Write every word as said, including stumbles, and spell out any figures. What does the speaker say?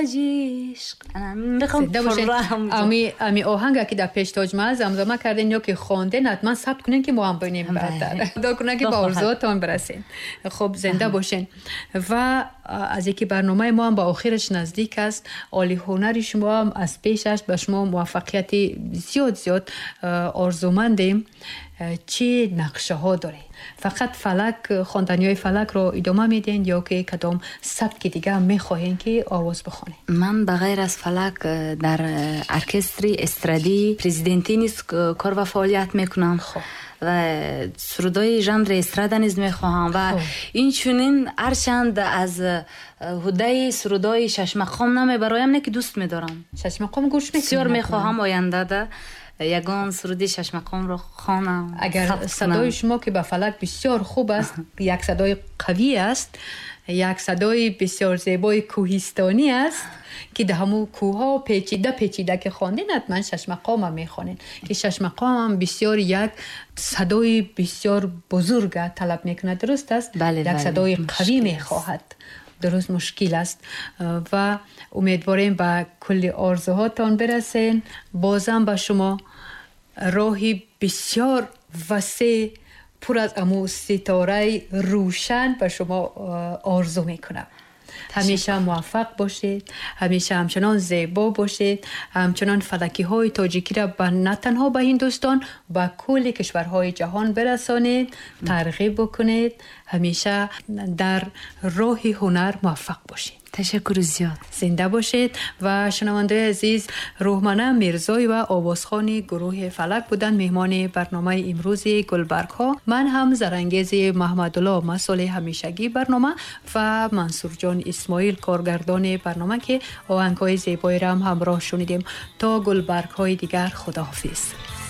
عشق بخوام فرام امی امی آهنگ که در پیش تاج محل زمزمه کردین یا که خواندین حتما ثبت کنین که ما هم ببینیم بعدتر خدا کنه که با آرزوهاتون برسین. خب زنده باشین. و از اینکه برنامه ما هم با آخرش نزدیک است، عالی هنر شما هم از پیشش به شما موفقیت زیاد زیاد آرزومندیم. چی نقشه ها داره؟ فقط فلک، خواندنی های فلک رو ادامه میدین یا که کدام سبک دیگه هم میخواهین که آواز بخونین؟ من بغیر از فلک در ارکستری استرادی پرزیدنتی نیز کار و فعالیت میکنم. خب. و سرودای ژانر استرادا نیز میخواهم و این چونین هرچند از هده سرودای شش مقام نمیبرایم، نه که دوست میدارم. شش مقام گوش میکنم. بسیار میخواهم آینده ده یگان سرودی شش مقام رو خوانم. اگر صدای شما که به فلک بسیار خوب است، یک صدای قوی است، یک صدای بسیار زیبای کوهستانی است که ده همو کوها پیچیده پیچیده که خواندین، حتما شش مقام هم میخوانین که شش مقام هم بسیار یک صدای بسیار بزرگ طلب میکنه. درست است؟ بله یک بله. صدای قوی میخواهد. درست مشکل است و امیدواریم به کل آرزوهاتان برسین. بازم به شما راهی بسیار وسیع پر از امو ستاره روشن به شما آرزو میکنم. همیشه موفق باشید، همیشه همچنان زیبا باشید، همچنان فلکی های تاجیکی را نه تنها به هندوستان، به کل کشورهای جهان برسانید، ترغیب بکنید، همیشه در راه هنر موفق باشید. تشکر زیاد. زنده باشید. و شنونده عزیز، روحمنه میرزایی و آوازخوانی گروه فلک بودن مهمان برنامه امروز گلبرگ ها. من هم زرنگیز محمدالله مسئول همیشگی برنامه و منصور جان اسماعیل کارگردان برنامه که آهنگ‌های زیبایی را هم همراه شنیدیم. تا گلبرگ های دیگر، خداحافظ.